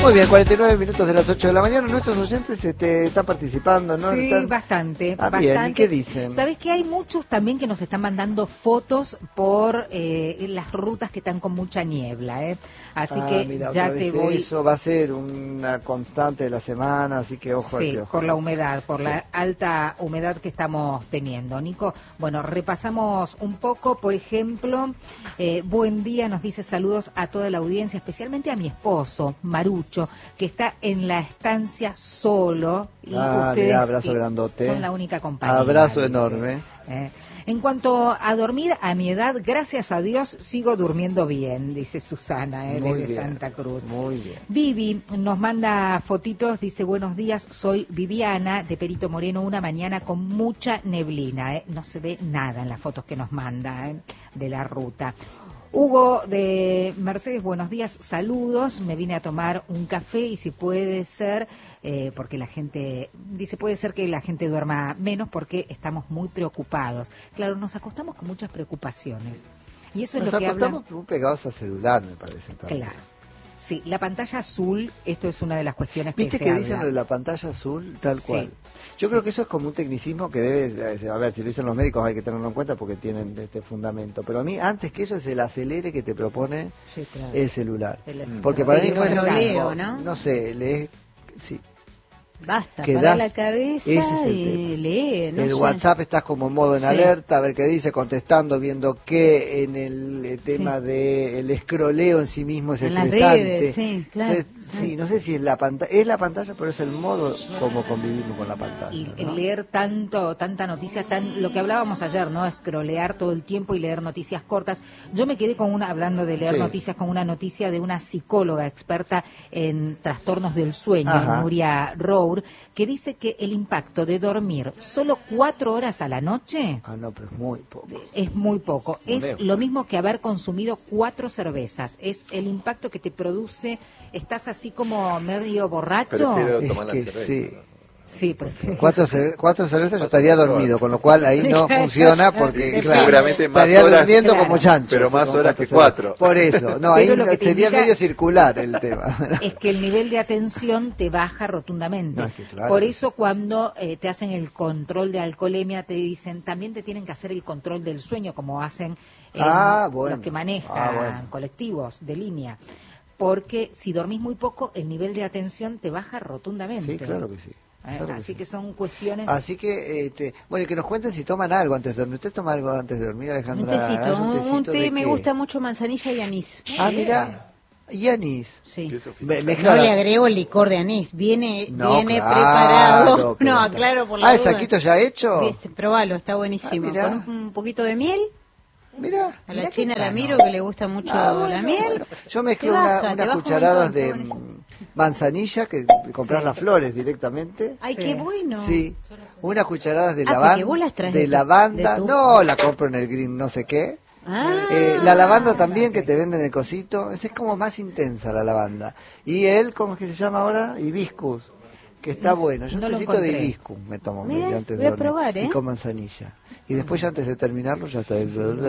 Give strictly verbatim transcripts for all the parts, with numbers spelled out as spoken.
Muy bien, cuarenta y nueve minutos de las ocho de la mañana. Nuestros oyentes este, están participando, ¿no? Sí, están... bastante. Ah, bastante. bien. ¿Y qué dicen? ¿Sabes que hay muchos también que nos están mandando fotos por eh, las rutas que están con mucha niebla, ¿eh? Así ah, que mira, ya otra te vez voy... Eso va a ser una constante de la semana, así que ojo. Sí, al piojo. por la humedad, por Sí. la alta humedad que estamos teniendo. Nico, bueno, repasamos un poco, por ejemplo, eh, buen día, nos dice saludos a toda la audiencia, especialmente a mi esposo, Marucho, que está en la estancia solo. Y Ah, ustedes mirá, abrazo eh, grandote. son la única compañía. Abrazo dice. enorme. Eh, En cuanto a dormir, a mi edad, gracias a Dios, sigo durmiendo bien, dice Susana, eh, Muy desde bien, Santa Cruz. Muy bien. Vivi nos manda fotitos, dice buenos días, soy Viviana de Perito Moreno, una mañana con mucha neblina, eh. no se ve nada en las fotos que nos manda eh, de la ruta. Hugo de Mercedes, buenos días, saludos, me vine a tomar un café y si puede ser, eh, porque la gente, dice puede ser que la gente duerma menos porque estamos muy preocupados. Claro, nos acostamos con muchas preocupaciones y eso Nos es lo que habla... acostamos muy pegados al celular, me parece. También. Claro. Sí, la pantalla azul, esto es una de las cuestiones que ¿Viste se que habla. dicen lo de la pantalla azul? Tal Sí. cual. Yo Sí. creo que eso es como un tecnicismo que debe, a ver, si lo dicen los médicos hay que tenerlo en cuenta porque tienen este fundamento. Pero a mí, antes que eso, es el acelere que te propone Sí, claro. el celular. El- Porque sí, para mí no es bueno, lo leo, mismo. ¿no? No sé, lees... Sí. Basta, que para das- la cabeza ese es el y tema. lee, no el sé. WhatsApp estás como en modo en Sí. alerta, a ver qué dice, contestando, viendo qué en el eh, tema Sí. de el escroleo en sí mismo es En las estresante. redes, sí, claro. Entonces, sí, no sé si es la pantalla, es la pantalla, pero es el modo como convivimos con la pantalla. Y ¿no? el leer tanto, tanta noticia, tan, lo que hablábamos ayer, ¿no? Scrollear todo el tiempo y leer noticias cortas. Yo me quedé con una, hablando de leer Sí. noticias, con una noticia de una psicóloga experta en trastornos del sueño, Ajá. Nuria Rour, que dice que el impacto de dormir solo cuatro horas a la noche Ah, no, pero es muy poco. es muy poco. Es Leo. lo mismo que haber consumido cuatro cervezas. Es el impacto que te produce. Estás así como medio borracho. Prefiero Es tomar la que cerveza. sí. Sí, prefiero. Cuatro, cer- cuatro cervezas yo estaría dormido, con lo cual ahí no funciona porque claro, Seguramente más estaría horas, durmiendo claro, como chancho. pero así, más con horas que cervezas. cuatro. Por eso, no, ahí Pero lo que te sería indica- medio circular el tema. Es que el nivel de atención te baja rotundamente. No, es que claro. Por eso cuando eh, te hacen el control de alcoholemia te dicen, también te tienen que hacer el control del sueño, como hacen eh, Ah, bueno. los que manejan Ah, bueno. colectivos de línea. Porque si dormís muy poco, el nivel de atención te baja rotundamente. Sí, claro que sí. Eh, claro que Así sí. que son cuestiones... Así que, este, bueno, y que nos cuenten si toman algo antes de dormir. ¿Usted toma algo antes de dormir, Un Alejandra? tecito, Hagas un, tecito un té de me qué? gusta mucho manzanilla y anís. Ah, mira, y anís. Sí. ¿Qué es eso? Me- mezcla No le la- agrego el licor de anís, viene No, viene claro, preparado. pero No, está- claro, por la Ah, ¿el duda. saquito ya hecho? Viste, probalo, está buenísimo. Ah, mirá. Con un, un poquito de miel, Mira. a Mirá la qué china la sano. miro que le gusta mucho Ah, bueno, la miel. bueno. Yo mezclo Te una- baja, te unas baja un cucharadas montón, de está buenísimo. mm, manzanilla, que compras Sí. las flores directamente. Ay, Sí. qué bueno. Sí, unas cucharadas de Ah, lavanda. porque vos las traes de de tu- lavanda. de tu- No, la compro en el green no sé qué. Ah, Eh, la lavanda también que te venden en el cosito, esa es como más intensa la lavanda. Y él, ¿cómo es que se llama ahora? Hibiscus, que está bueno. Yo no un lo tecito de encontré. hibiscus me tomo Mira, medio antes voy de a dormir. probar, ¿eh? Y con manzanilla. Y después ya antes de terminarlo ya está. Y me dormí.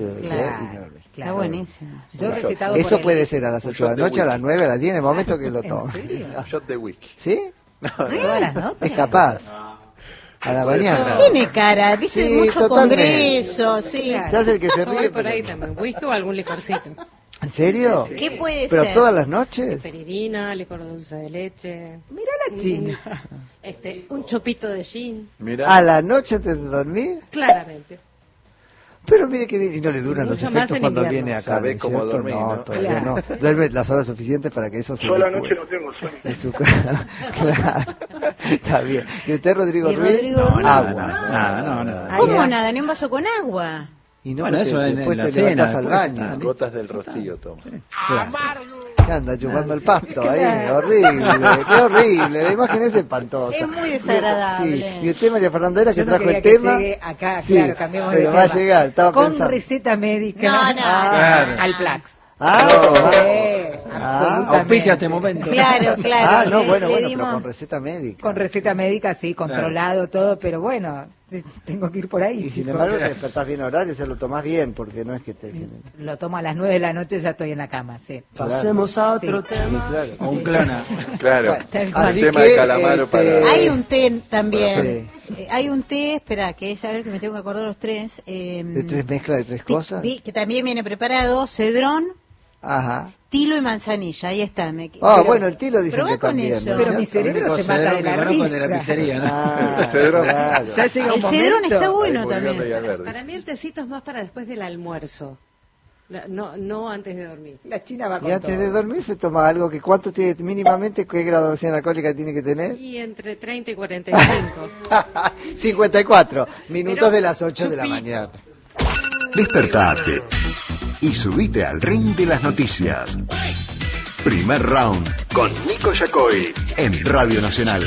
Claro, está claro. buenísimo. Yo recetado Eso por el- puede ser a las un ocho de la shot de noche, a las whisky. nueve, a las diez, en el momento que lo ¿En tomo. serio? Un shot de whisky. ¿Sí? Todas las noches. Es capaz. A la mañana. Tiene cara, viste, Sí, mucho totalmente. congreso, sí. Claro. Ya es el que se Yo voy ríe. por ahí pero- también, whisky o algún licorcito. ¿En serio? ¿Qué puede ¿Pero ser? todas las noches? Peririna, licor dulce de leche. Mirá la china. Este, un chopito de gin, Mira. ¿A la noche antes de dormir? claramente. Pero mire que bien, y no le duran los Mucho más efectos en cuando invierno. viene acá. Sabe ¿no es cómo cierto? dormir, no, ¿no? todavía Claro. no. Duerme las horas suficientes para que eso se Yo a la licúe noche no tengo sueño. en su cara. Claro. Está bien. ¿Y usted, Rodrigo ¿Y Ruiz? Rodrigo No, Ruiz? agua. Nada, nada, no, nada. Ah, ¿Cómo ya. nada? Ni un vaso con agua. Y no, Bueno, te- eso en- después en la te cena, levantás al después baño. está. Gotas del rocío, toma. Claro. ¿Qué anda chupando el pasto ahí? Horrible, qué horrible. La imagen es espantosa. Es muy desagradable. Sí. Y usted, María Fernanda, era que Yo no trajo quería el que tema. llegue acá, Sí, claro, cambiemos de pero va a tema. llegar, estaba Con pensando. receta médica. No, no, Ah, Claro. Al Plax. Ah, No. Sí, Ah, absolutamente. Auspicia este momento. Claro, claro. ah, no, le- bueno, le bueno, dimos- pero con receta médica. Con receta médica, sí, controlado todo, pero bueno, te- tengo que ir por ahí, Y sin chicos. embargo te despertás bien horario, o sea, lo tomás bien, porque no es que te... Lo tomo a las nueve de la noche, ya estoy en la cama, sí. Pasemos a otro Sí. tema. Sí, claro. O un clona. Claro. Bueno, Tal Un cual. así tema que, de calamaro este, para... Hay un té también. Sí. Eh, hay un té, espera, que ella a ver que me tengo que acordar los tres. eh, ¿De tres mezclas de tres ti- cosas? vi- que también viene preparado, cedrón, Ajá. tilo y manzanilla. Ahí está. Me, Ah, pero- bueno, el tilo dicen probá que con también. eso. ¿no es Pero mi cierto? cerebro se mata de la que conozco es de la risa. pizzería, ¿no? Ah, El cedrón. claro. Ya llega El un cedrón momento. está bueno Ahí volviendo también. y al verde. Para mí el tecito es más para después del almuerzo. La- No, no antes de dormir. La China va con Y antes todo. de dormir se toma algo que cuánto tiene mínimamente, qué graduación alcohólica tiene que tener. Y entre treinta y cuarenta y cinco. cincuenta y cuatro minutos Pero, de las ocho de la chupito. mañana. Despertate y subite al ring de las noticias. Primer round con Nico Yacoy en Radio Nacional.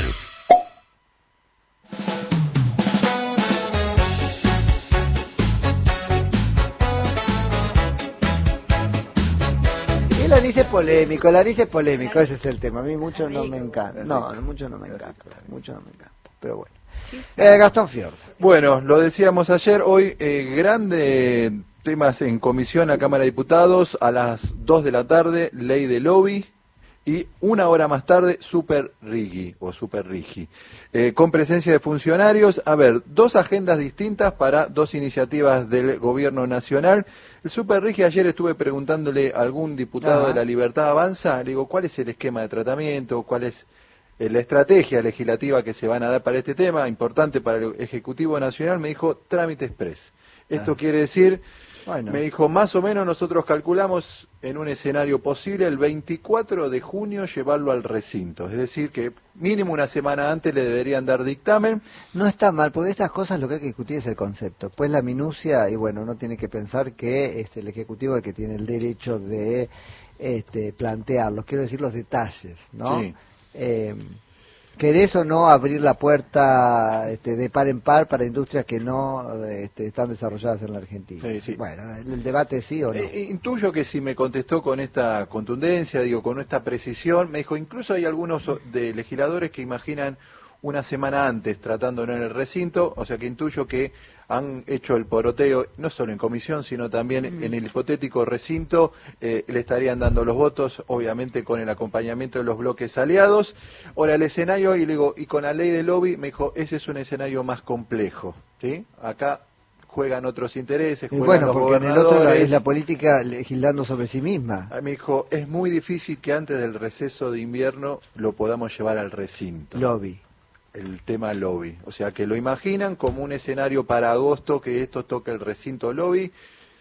El anís es polémico, el anís es polémico, ese es el tema. A mí mucho no me encanta. No, mucho no me encanta. Mucho no me encanta. Pero bueno. Eh, Gastón Fiorda. Bueno, lo decíamos ayer, hoy eh, grande temas en comisión a Cámara de Diputados a las dos de la tarde, ley de lobby, y una hora más tarde, Super Rigi o Super Rigi, eh, con presencia de funcionarios. A ver, dos agendas distintas para dos iniciativas del gobierno nacional. El Super Rigi, ayer estuve preguntándole a algún diputado Ajá. de la Libertad Avanza, le digo, ¿cuál es el esquema de tratamiento? ¿Cuál es eh, la estrategia legislativa que se van a dar para este tema? Importante para el Ejecutivo Nacional. Me dijo, trámite express. Esto Ah. quiere decir... Bueno. Me dijo, más o menos nosotros calculamos en un escenario posible el veinticuatro de junio llevarlo al recinto. Es decir, que mínimo una semana antes le deberían dar dictamen. No está mal, porque estas cosas lo que hay que discutir es el concepto. Pues la minucia, y bueno, uno tiene que pensar que es el Ejecutivo el que tiene el derecho de este, plantearlos, quiero decir los detalles, ¿no? Sí. Eh, ¿Querés o no abrir la puerta este, de par en par para industrias que no este, están desarrolladas en la Argentina? Sí, sí. Bueno, el, el debate es sí o no. Eh, intuyo que si me contestó con esta contundencia, digo, con esta precisión, me dijo, incluso hay algunos o- de legisladores que imaginan una semana antes tratándolo en el recinto, o sea que intuyo que han hecho el poroteo, no solo en comisión, sino también en el hipotético recinto, eh, le estarían dando los votos, obviamente con el acompañamiento de los bloques aliados. Ahora, el escenario, y le digo, y con la ley de lobby, me dijo, ese es un escenario más complejo, ¿sí? Acá juegan otros intereses, Y juegan bueno, los porque en el otro la- gobernadores. es la política legislando sobre sí misma. Ah, me dijo, es muy difícil que antes del receso de invierno lo podamos llevar al recinto. Lobby. El tema lobby. O sea, que lo imaginan como un escenario para agosto, que esto toque el recinto lobby,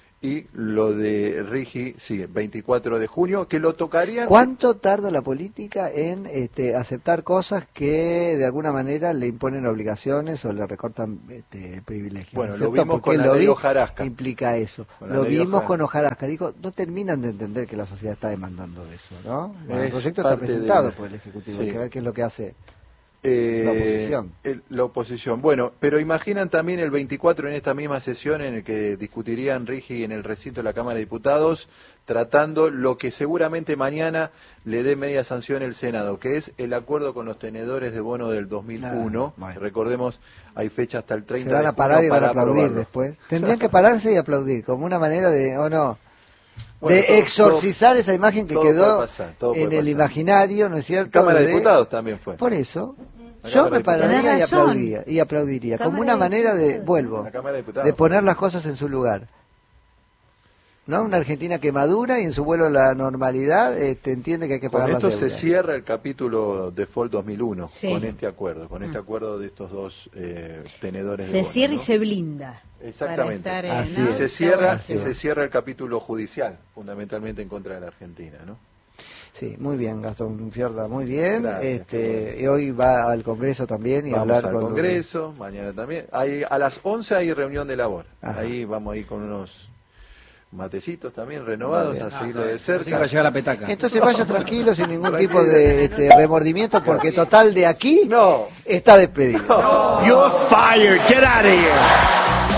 y lo de Rigi, sí, veinticuatro de junio, que lo tocarían... ¿Cuánto tarda la política en este, aceptar cosas que de alguna manera le imponen obligaciones o le recortan este, privilegios? Bueno, ¿no es lo cierto? vimos Porque con el la ley lobby Hojarasca. implica eso. Con la Lo ley vimos Hojarasca. con Hojarasca. Digo, no terminan de entender que la sociedad está demandando de eso, ¿no? Bueno, el Es proyecto está parte presentado de- por el Ejecutivo. sí. Hay que ver qué es lo que hace. Eh, La oposición. el- la oposición. Bueno, pero imaginan también el veinticuatro en esta misma sesión en el que discutirían Rigi en el recinto de la Cámara de Diputados, tratando lo que seguramente mañana le dé media sanción el Senado, que es el acuerdo con los tenedores de bono del dos mil uno. Ah, bueno. Recordemos, hay fecha hasta el Se treinta van de a parar junio y van a para aplaudir aprobarlo. después. Tendrían que pararse y aplaudir, como una manera de, o no, Bueno, de todo- exorcizar esa imagen que todo quedó puede pasar, todo en puede el pasar. imaginario, ¿no es cierto? Cámara de de- Diputados también fue. Por eso, La yo Cámara me de Diputados. pararía y Tenés razón. aplaudiría, y aplaudiría, como Cámara una de manera de, Diputados. vuelvo, La Cámara de Diputados. de poner las cosas en su lugar. ¿No? Una Argentina que madura y en su vuelo a la normalidad este, entiende que hay que Con pagar esto las se deudas. cierra el capítulo Default dos mil uno, Sí. con este acuerdo, con Mm. este acuerdo de estos dos eh, tenedores de Se bono, cierra y ¿no? se blinda. Exactamente. Para estar en- Así Y ¿no? es. se Está cierra, buenísimo. y se cierra el capítulo judicial, fundamentalmente en contra de la Argentina, ¿no? Sí, muy bien, Gastón Fiorda, muy bien. Gracias, este, qué y hoy va al Congreso también y Vamos hablar al con Congreso, mañana también. Hay, a las once hay reunión de labor. Ajá. Ahí vamos a ir con unos matecitos también renovados Muy a bien. seguirlo de Así que va a cerca. llegar la petaca. Entonces vaya tranquilo, sin ningún Tranquilo. tipo de este, remordimiento, porque total de aquí No. está despedido. You're fired. Get out of here.